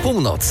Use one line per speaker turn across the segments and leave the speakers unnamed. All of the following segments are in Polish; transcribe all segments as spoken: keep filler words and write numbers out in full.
Północ.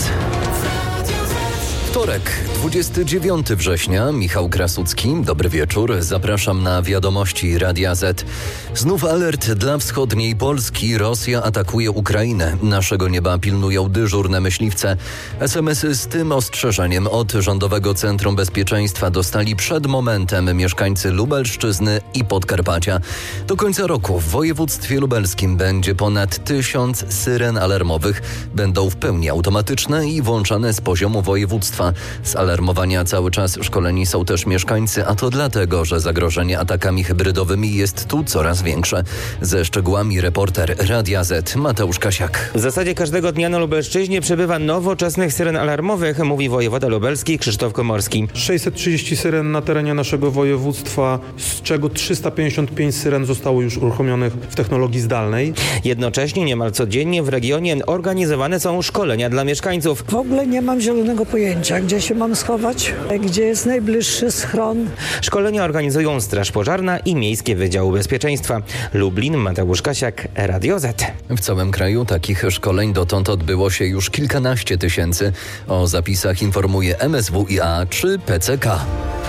Wtorek, dwudziestego dziewiątego września, Michał Krasucki. Dobry wieczór, zapraszam na wiadomości Radia Z. Znów alert dla wschodniej Polski. Rosja atakuje Ukrainę. Naszego nieba pilnują dyżurne myśliwce. es em esy z tym ostrzeżeniem od Rządowego Centrum Bezpieczeństwa dostali przed momentem mieszkańcy Lubelszczyzny i Podkarpacia. Do końca roku w województwie lubelskim będzie ponad tysiąc syren alarmowych. Będą w pełni automatyczne i włączane z poziomu województwa. Z alarmowania cały czas szkoleni są też mieszkańcy, a to dlatego, że zagrożenie atakami hybrydowymi jest tu coraz większe. Ze szczegółami reporter Radia Z Mateusz Kasiak.
W zasadzie każdego dnia na Lubelszczyźnie przybywa nowoczesnych syren alarmowych, mówi wojewoda lubelski Krzysztof Komorski.
sześćset trzydzieści syren na terenie naszego województwa, z czego trzysta pięćdziesiąt pięć syren zostało już uruchomionych w technologii zdalnej.
Jednocześnie niemal codziennie w regionie organizowane są szkolenia dla mieszkańców.
W ogóle nie mam zielonego pojęcia, gdzie się mam schować, gdzie jest najbliższy schron.
Szkolenia organizują Straż Pożarna i Miejskie Wydziały Bezpieczeństwa. Lublin, Mateusz Kasiak, Radio Z.
W całym kraju takich szkoleń dotąd odbyło się już kilkanaście tysięcy. O zapisach informuje em es wu i a czy pe ce ka.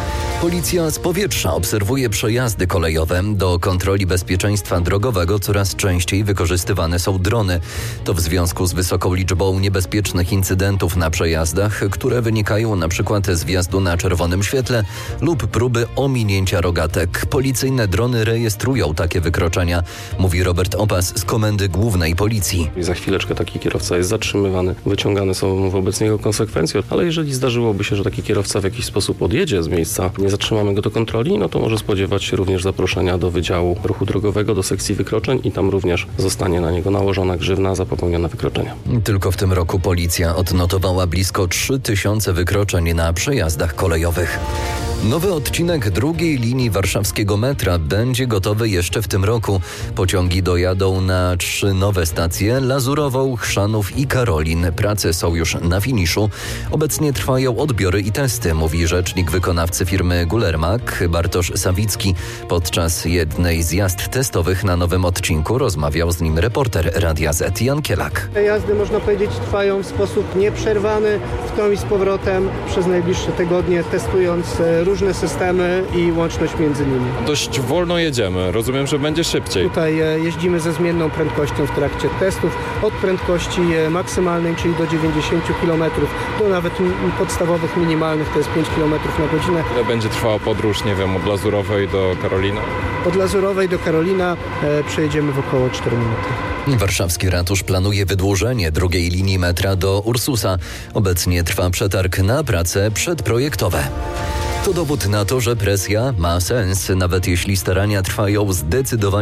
Policja z powietrza obserwuje przejazdy kolejowe. Do kontroli bezpieczeństwa drogowego coraz częściej wykorzystywane są drony. To w związku z wysoką liczbą niebezpiecznych incydentów na przejazdach, które wynikają na przykład z wjazdu na czerwonym świetle lub próby ominięcia rogatek. Policyjne drony rejestrują takie wykroczenia, mówi Robert Opas z Komendy Głównej Policji.
Za chwileczkę taki kierowca jest zatrzymywany, wyciągane są wobec niego konsekwencje, ale jeżeli zdarzyłoby się, że taki kierowca w jakiś sposób odjedzie z miejsca, nie zatrzymamy go do kontroli, no to może spodziewać się również zaproszenia do Wydziału Ruchu Drogowego, do sekcji wykroczeń i tam również zostanie na niego nałożona grzywna za popełnione wykroczenia.
Tylko w tym roku policja odnotowała blisko trzy tysiące wykroczeń na przejazdach kolejochych. Nowy odcinek drugiej linii warszawskiego metra będzie gotowy jeszcze w tym roku. Pociągi dojadą na trzy nowe stacje: Lazurową, Chrzanów i Karolin. Prace są już na finiszu. Obecnie trwają odbiory i testy, mówi rzecznik wykonawcy firmy Gulermak Bartosz Sawicki. Podczas jednej z jazd testowych na nowym odcinku rozmawiał z nim reporter Radia Z Jan Kielak.
Te jazdy, można powiedzieć, trwają w sposób nieprzerwany, w tą i z powrotem przez najbliższe tygodnie, testując różne systemy i łączność między nimi.
Dość wolno jedziemy. Rozumiem, że będzie szybciej.
Tutaj jeździmy ze zmienną prędkością w trakcie testów. Od prędkości maksymalnej, czyli do dziewięćdziesięciu kilometrów, do nawet podstawowych, minimalnych, to jest pięć kilometrów na godzinę.
Ile będzie trwała podróż, nie wiem, od Lazurowej do Karolina?
Od Lazurowej do Karolina e, przejedziemy w około cztery minuty.
Warszawski ratusz planuje wydłużenie drugiej linii metra do Ursusa. Obecnie trwa przetarg na prace przedprojektowe. To dowód na to, że presja ma sens, nawet jeśli starania trwają zdecydowanie